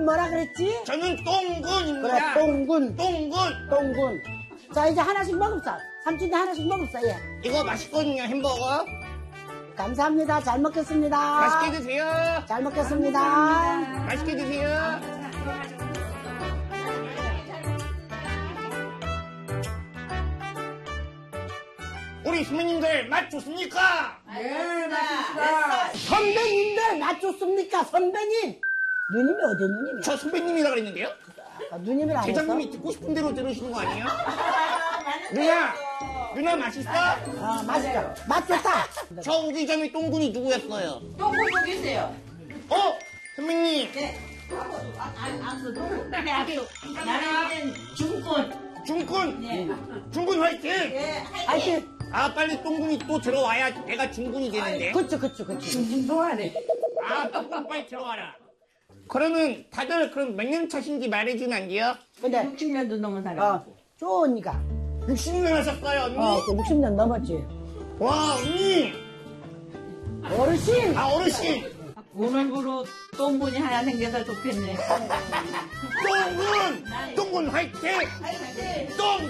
뭐라 그랬지? 저는 똥군입니다. 그래, 똥군. 똥군. 똥군. 자, 이제 하나씩 먹읍시다. 삼촌이 하나씩 먹읍시다, 예. 이거 맛있거든요, 햄버거. 감사합니다. 잘 먹겠습니다. 맛있게 드세요. 잘 먹겠습니다. 맛있게 드세요. 우리 선배님들 맛 좋습니까? 네, 맛있다. 선배님들 맛 좋습니까? 선배님. 누님이 어디 누님이야? 저 선배님이라 그랬는데요? 아, 누님이라 안 했어? 대장님이 듣고 싶은 대로 들으시는 거 아니에요? 누나 맛있어? 맛있죠? 맛 좋다. 저 오기 전에 똥군이 누구였어요? 똥구 여기 있어요. 선배님. 네. 나는 중군. 중군. 네. 중군 화이팅. 네. 하여튼. 아, 빨리 똥군이 또 들어와야 내가 중군이 되는데. 그쵸. 좋아하네. 아, 똥군 빨리 들어와라. 그러면 다들 그럼 몇 년 차신지 말해주면 안 돼요? 근데 60년도 넘은 사람. 좋으니까. 60년 하셨어요, 언니? 60년 넘었지. 와, 언니. 어르신. 아, 어르신. 오늘부로 똥분이 하나 생겨서 좋겠네. 똥군 화이팅. 똥.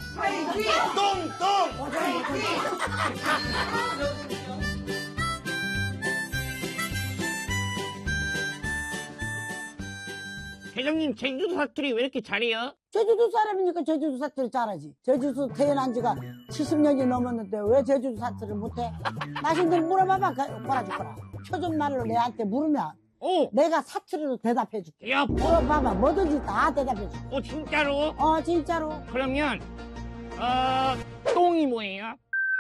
대장님, 제주도 사투리 왜 이렇게 잘해요? 제주도 사람이니까 제주도 사투리 잘하지. 제주도 태어난 지가 70년이 넘었는데 왜 제주도 사투리를 못해? 나신들 물어봐봐. 꼬라줄 거라. 표준말로 내한테 물으면 내가 사투리로 대답해줄게. 야, 물어봐봐. 뭐든지 다 대답해줄게. 진짜로? 진짜로. 그러면 똥이 뭐예요?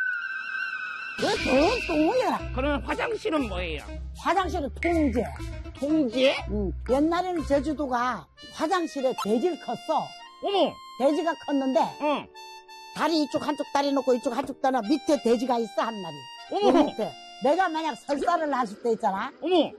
왜 똥이야? 그러면 화장실은 뭐예요? 화장실은 통제. 통제? 옛날에는 제주도가 화장실에 돼지를 컸어. 어머! 돼지가 컸는데 다리 이쪽 한쪽 다리 놓고 이쪽 한쪽 다리 밑에 돼지가 있어 한 마리. 어머! 밑에. 내가 만약 설사를 하실 때 있잖아. 어머!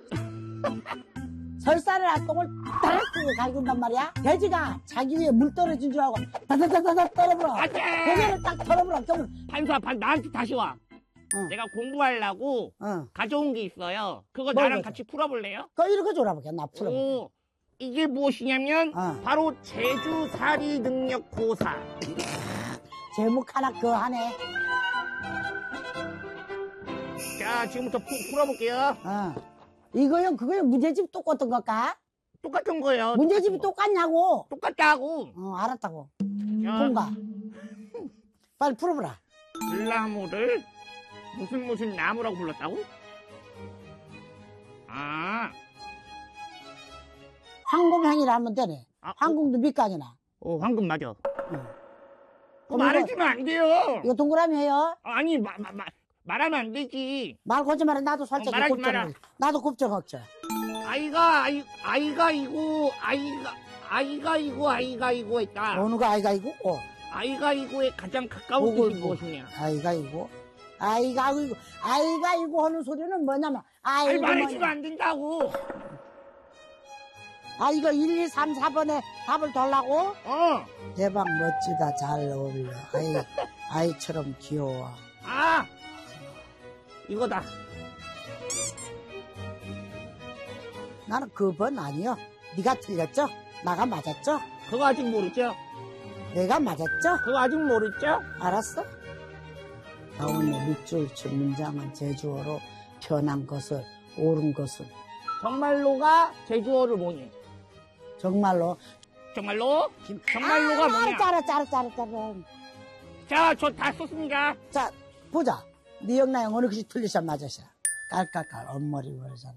설사를 할 똥을 딱 쓰고 갈긴단 말이야. 돼지가 자기 위에 물 떨어진 줄 알고 다다다다다 떨어버려. 안 돼! 고개를 딱 털어버려. 그러면 판사, 나한테 다시 와. 내가 공부하려고 가져온 게 있어요. 그거 나랑 같이 풀어볼래요? 그거 이렇게 줘라볼게. 나 풀어볼게. 이게 무엇이냐면 바로 제주살이 능력 고사. 제목 하나 그거 하네. 자, 지금부터 풀어볼게요. 이거요 그거요 문제집 똑같은 걸까? 똑같은 거예요. 문제집이 똑같냐고. 똑같다고. 알았다고. 자, 통과. 빨리 풀어보라. 들나무를 무슨 나무라고 불렀다고? 황금향이라 하면 되네. 아, 황금도 밑강이나. 황금 맞아. 그거 말해주면 안 돼요. 이거 동그라미예요? 아니, 말하면 안 되지. 말 거지 마라. 나도 살짝 말하지 곱죠. 마라. 나도 곱죠. 아이가 이고 했다. 어느 거 아이가 이고? 아이가 이고에 가장 가까운 뜻이 무엇이냐? 아이가 이고 하는 소리는 뭐냐면 아니, 말해주면 안 된다고. 이거 1, 2, 3, 4번에 답을 달라고? 대박 멋지다. 잘 어울려. 아이처럼 귀여워. 이거다. 나는 그 번 아니요. 네가 틀렸죠? 나가 맞았죠? 그거 아직 모르죠? 내가 맞았죠? 그거 아직 모르죠? 알았어? 다음에 밑줄치 문장은 제주어로 변한 것을 옳은 것은 정말로가 제주어를 뭐니? 정말로 정말로가 뭐냐? 짜라. 자, 저 다 썼습니다. 자, 보자. 네 영나영 어느 것이 틀리셔 맞으셔. 깔깔깔 엄머리 버리잖아.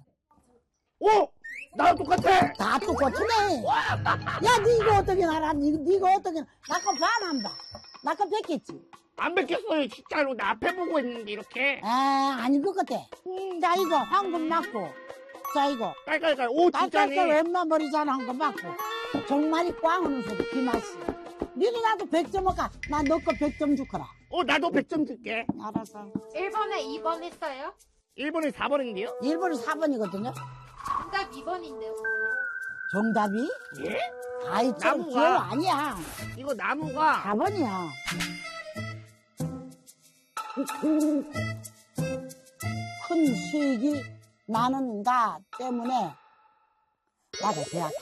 나랑 똑같아. 다 똑같으네. 야, 니 이거 어떻게 알아? 니 이거 어떻게 나 거 봐, 안 봐? 나 거 뺏겠지? 안 뺏겼어요, 진짜로. 나 앞에 보고 했는데, 이렇게. 아닌 것 같아. 자, 이거 황금 맞고. 자, 이거. 깔깔깔. 깔깔깔 진짜네. 웬만 버리잖아, 한 거 맞고. 정말이 꽝 하는 소리, 비맛이. 니도 나도 100점 할까? 나 너 거 100점 줄거라. 나도 100점 줄게. 알았어. 1번에 2번 했어요? 1번에 4번인데요? 1번이 4번이거든요? 정답 2번인데요. 정답이? 예? 아이처럼 나무가. 귀여워. 아니야. 이거 나무가 4번이야. 큰 수익이 나는가 때문에 맞아, 대학.